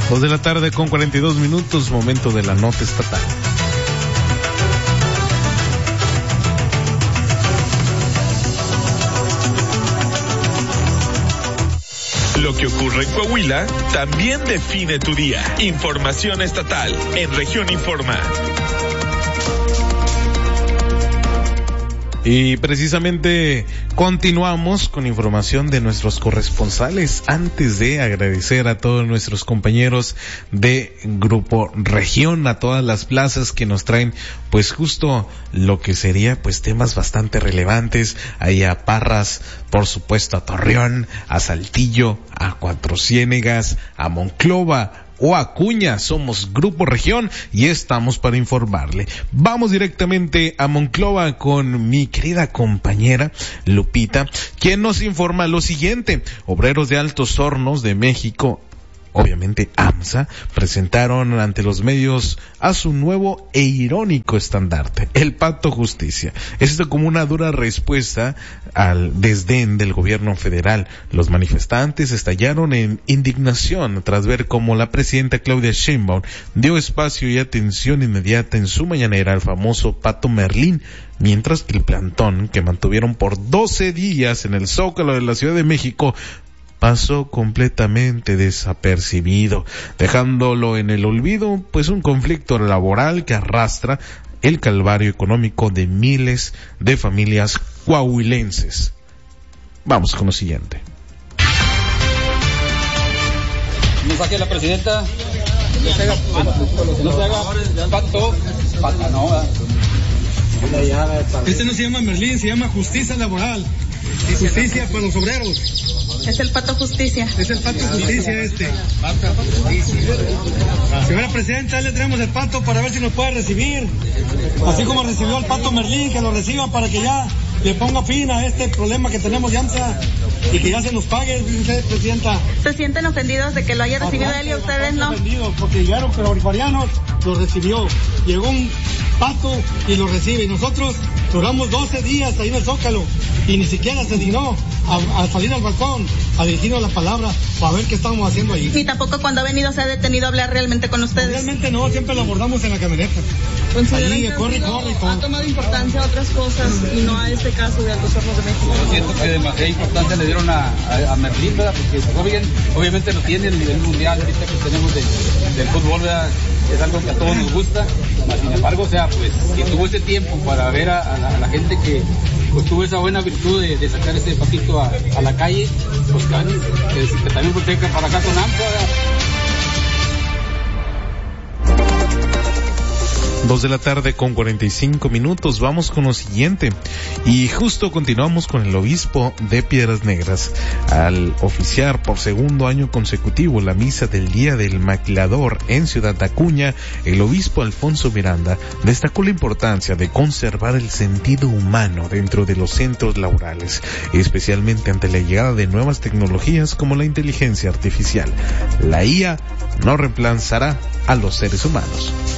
2:42 p.m, momento de la nota estatal. Lo que ocurre en Coahuila también define tu día. Información estatal en Región Informa. Y precisamente continuamos con información de nuestros corresponsales, antes de agradecer a todos nuestros compañeros de Grupo Región, a todas las plazas que nos traen pues justo lo que sería pues temas bastante relevantes, ahí a Parras, por supuesto a Torreón, a Saltillo, a Cuatro Ciénegas, a Monclova o Acuña. Somos Grupo Región y estamos para informarle. Vamos directamente a Monclova con mi querida compañera Lupita, quien nos informa lo siguiente. Obreros de Altos Hornos de México, obviamente AMSA, presentaron ante los medios a su nuevo e irónico estandarte, el Pato Justicia. Esto como una dura respuesta al desdén del gobierno federal. Los manifestantes estallaron en indignación tras ver cómo la presidenta Claudia Sheinbaum dio espacio y atención inmediata en su mañanera al famoso Pato Merlín, mientras que el plantón que mantuvieron por 12 días en el Zócalo de la Ciudad de México pasó completamente desapercibido, dejándolo en el olvido, pues un conflicto laboral que arrastra el calvario económico de miles de familias coahuilenses. Vamos con lo siguiente. Mensaje a la presidenta, no se haga pato, no. Este no se llama Merlín, se llama justicia laboral. Justicia para los obreros. Es el Pato Justicia. Es el Pato Justicia este. Señora presidenta, le traemos el pato para ver si nos puede recibir. Así como recibió al Pato Merlín, que lo reciba para que ya le ponga fin a este problema que tenemos de AMSA y que ya se nos pague, presidenta. ¿Se sienten ofendidos de que lo haya recibido él y ustedes no? Ofendidos porque llegaron bolivarianos, lo recibió. Llegó un pato y lo recibe. Y nosotros duramos 12 días ahí en el Zócalo y ni siquiera se dignó a salir al balcón a dirigirnos la palabra para ver qué estábamos haciendo ahí. Ni tampoco cuando ha venido se ha detenido a hablar realmente con ustedes. Realmente no, siempre lo abordamos en la camioneta. Ahí, corre. Ha tomado importancia a otras cosas y no a este caso de Altos Hornos de México. Yo siento que demasiada importancia le dieron a Merlín, ¿verdad? Porque obviamente lo tiene el nivel mundial ahorita que tenemos del fútbol, ¿verdad? Es algo que a todos nos gusta, sin embargo, o sea, pues, si tuvo ese tiempo para ver a la gente que pues tuvo esa buena virtud de sacar ese patito a la calle, pues que también proteja para acá con AMSA, ¿verdad? 2:45 p.m. Vamos con lo siguiente. Y justo continuamos con el obispo de Piedras Negras. Al oficiar por segundo año consecutivo la misa del Día del Maquilador en Ciudad Acuña, el obispo Alfonso Miranda destacó la importancia de conservar el sentido humano dentro de los centros laborales, especialmente ante la llegada de nuevas tecnologías como la inteligencia artificial. La IA no reemplazará a los seres humanos.